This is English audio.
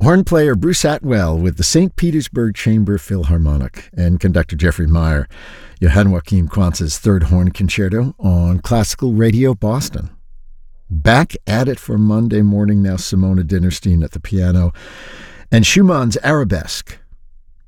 Horn player Bruce Atwell with the St. Petersburg Chamber Philharmonic and conductor Jeffrey Meyer. Johann Joachim Quantz's Third Horn Concerto on Classical Radio Boston. Back at it for Monday morning now, Simona Dinnerstein at the piano. And Schumann's Arabesque